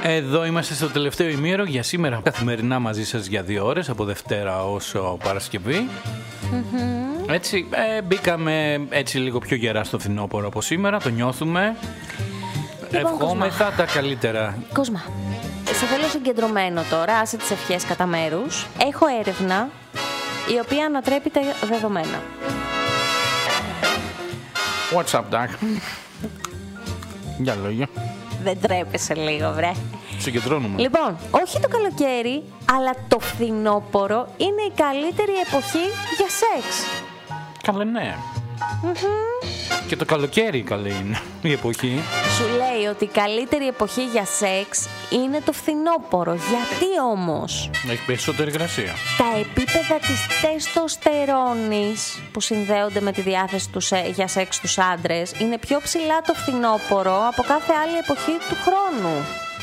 Εδώ είμαστε στο τελευταίο ημίωρο για σήμερα. Καθημερινά μαζί σας για 2 ώρες, από Δευτέρα ως Παρασκευή. Έτσι, μπήκαμε έτσι λίγο πιο γερά στο φθινόπωρο από σήμερα, το νιώθουμε. Λοιπόν, ευχόμεθα τα καλύτερα. Κοσμά, σε θέλω συγκεντρωμένο τώρα, άσε τις ευχές κατά μέρους. Έχω έρευνα η οποία ανατρέπει τα δεδομένα. What's up, Doc? Για λόγια. Δεν τρέπεσαι λίγο, βρε. Συγκεντρώνουμε. Λοιπόν, όχι το καλοκαίρι, αλλά το φθινόπωρο είναι η καλύτερη εποχή για σεξ. Καλέ, ναι. Και το καλοκαίρι καλή είναι η εποχή. Σου λέει ότι η καλύτερη εποχή για σεξ είναι το φθινόπωρο. Γιατί όμως? Έχει περισσότερη υγρασία. Τα επίπεδα της τεστοστερόνης που συνδέονται με τη διάθεση για σεξ στους άντρες είναι πιο ψηλά το φθινόπωρο από κάθε άλλη εποχή του χρόνου.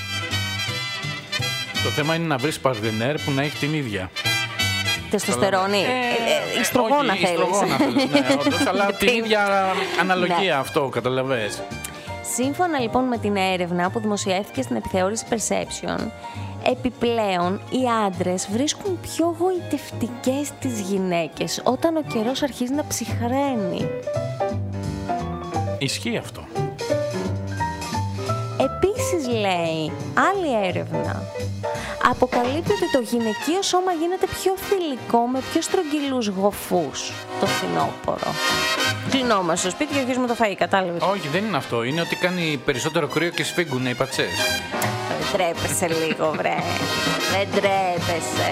Το θέμα είναι να βρεις παρτενέρ που να έχει την ίδια τεστοστερόνη. Ιστρογόνα θέλεις. Ιστρογόνα θέλεις, ναι, όντως, αλλά την ίδια αναλογία αυτό, καταλαβαίνεις. Σύμφωνα λοιπόν με την έρευνα που δημοσιεύτηκε στην επιθεώρηση Perception, επιπλέον οι άντρες βρίσκουν πιο γοητευτικές τις γυναίκες όταν ο καιρός αρχίζει να ψυχραίνει. Ισχύει αυτό. Επίσης λέει, άλλη έρευνα αποκαλύπτει ότι το γυναικείο σώμα γίνεται πιο θηλυκό με πιο στρογγυλούς γοφούς το φθινόπωρο. Κλεινόμαστε στο σπίτι και αρχίζουμε το φαΐ, κατάλαβες? Όχι, δεν είναι αυτό. Είναι ότι κάνει περισσότερο κρύο και σφίγγουν οι πατσές. Δεν τρέπεσαι λίγο, βρε. Δεν τρέπεσαι.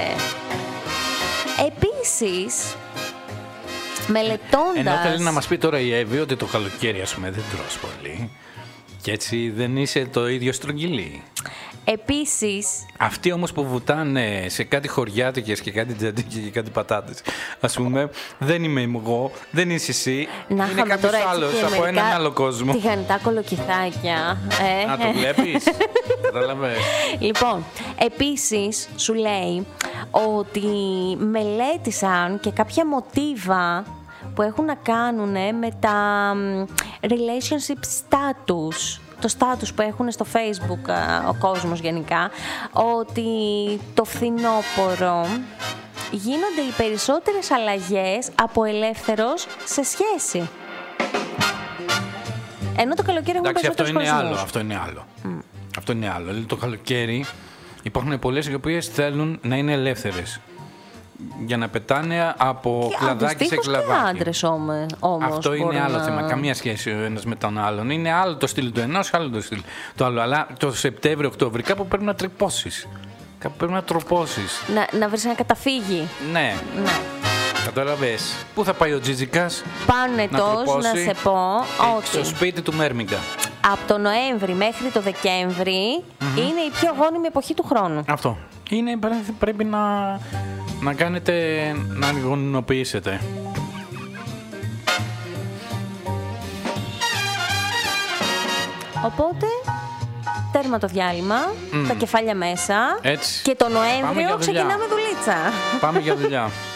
Επίσης, μελετώντας... Ενώ θέλει να μας πει τώρα η Εύη ότι το καλοκαίρι, ας πούμε, δεν τρως πολύ. Και έτσι δεν είσαι το ίδιο στρογγυλή. Επίσης... Αυτοί όμως που βουτάνε σε κάτι χωριάτικες και κάτι τζαντίκια και κάτι πατάτες, ας πούμε, δεν είμαι εγώ, δεν είσαι εσύ, να είναι κάποιος άλλος από έναν άλλο κόσμο. Τηγανιτά κολοκυθάκια. Να το βλέπεις, κατάλαβες. Λοιπόν, επίσης σου λέει ότι μελέτησαν και κάποια μοτίβα που έχουν να κάνουν με τα relationship status, το status που έχουν στο Facebook ο κόσμος γενικά, ότι το φθινόπωρο γίνονται οι περισσότερες αλλαγές από ελεύθερος σε σχέση. Ενώ το καλοκαίρι έχουν περισσότερους χωρισμούς. Αυτό είναι άλλο. Αυτό είναι άλλο. Δηλαδή το καλοκαίρι υπάρχουν πολλές οι οποίες θέλουν να είναι ελεύθερες. Για να πετάνε από κλαδάκι σε κλαδάκι. Και άντρες όμως. Αυτό είναι άλλο θέμα. Καμία σχέση ο ένας με τον άλλον. Είναι άλλο το στυλ του ενός, άλλο το στυλ του άλλου. Αλλά το Σεπτέμβριο-Οκτώβριο κάπου πρέπει να τρυπώσεις. Κάπου πρέπει να τροπώσεις. Να βρεις ένα καταφύγι. Ναι. Κατάλαβες. Πού θα πάει ο Τζιτζικάς? Πανετός, να σε πω ότι στο σπίτι του Μέρμιγκα. Από το Νοέμβρη μέχρι το Δεκέμβρη είναι η πιο γόνιμη εποχή του χρόνου. Αυτό. Πρέπει να κάνετε, να γονιμοποιήσετε. Οπότε, τέρμα το διάλειμμα, τα κεφάλια μέσα. Έτσι. Και το Νοέμβριο ξεκινάμε δουλίτσα. Πάμε για δουλειά.